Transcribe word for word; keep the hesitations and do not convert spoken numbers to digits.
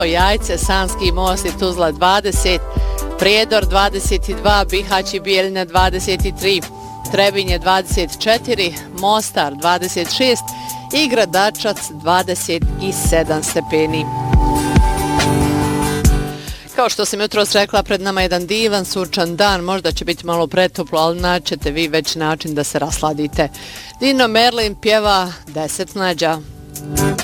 Jajce, Sanski most i Tuzla dvadeset, Prijedor dvadeset dva, Bihać i Bijeljina dvadeset tri, Trebinje dvadeset četiri, Mostar dvadeset šest i Gradačac dvadeset sedam stepeni. Kao što sam jutros rekla, pred nama je jedan divan sunčan dan, možda će biti malo pretoplo, ali naćete vi već način da se rasladite. Dino Merlin pjeva Deset mlađa.